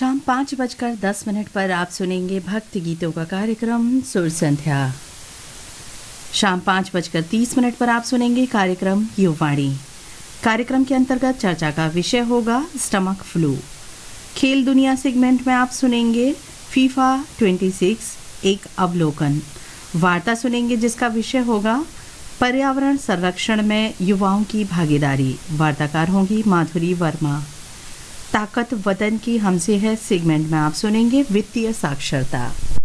शाम 5:10 पर आप सुनेंगे भक्ति गीतों का कार्यक्रम सुर संध्या। शाम 5:30 पर आप सुनेंगे कार्यक्रम युवाणी। कार्यक्रम के अंतर्गत चर्चा का विषय होगा स्टमक फ्लू। खेल दुनिया सेगमेंट में आप सुनेंगे फीफा 26 एक अवलोकन। वार्ता सुनेंगे जिसका विषय होगा पर्यावरण संरक्षण में युवाओं की भागीदारी। वार्ताकार होंगी माधुरी वर्मा। ताकत वतन की हमसे है सेगमेंट में आप सुनेंगे वित्तीय साक्षरता।